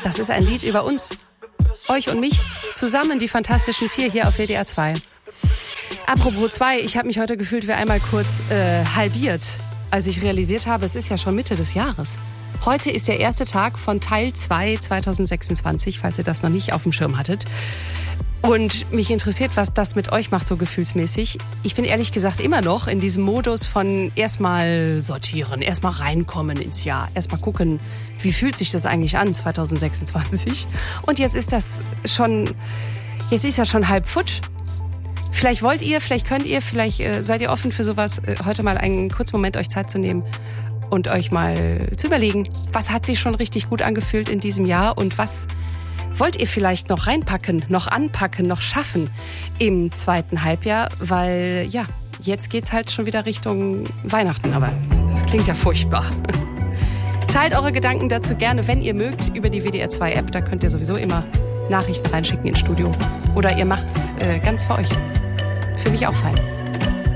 Das ist ein Lied über uns, euch und mich, zusammen die Fantastischen Vier hier auf WDR 2. Apropos 2, ich habe mich heute gefühlt wie einmal kurz halbiert, als ich realisiert habe, es ist ja schon Mitte des Jahres. Heute ist der erste Tag von Teil 2 2026, falls ihr das noch nicht auf dem Schirm hattet. Und mich interessiert, was das mit euch macht, so gefühlsmäßig. Ich bin ehrlich gesagt immer noch in diesem Modus von erstmal sortieren, erstmal reinkommen ins Jahr, erstmal gucken, wie fühlt sich das eigentlich an 2026. Und jetzt ist das schon halb futsch. Vielleicht wollt ihr, vielleicht könnt ihr, vielleicht seid ihr offen für sowas, heute mal einen kurzen Moment euch Zeit zu nehmen und euch mal zu überlegen, was hat sich schon richtig gut angefühlt in diesem Jahr und was wollt ihr vielleicht noch reinpacken, noch anpacken, noch schaffen im zweiten Halbjahr? Weil, ja, jetzt geht's halt schon wieder Richtung Weihnachten, aber das klingt ja furchtbar. Teilt eure Gedanken dazu gerne, wenn ihr mögt, über die WDR 2 App. Da könnt ihr sowieso immer Nachrichten reinschicken ins Studio. Oder ihr macht's ganz für euch. Für mich auch fein.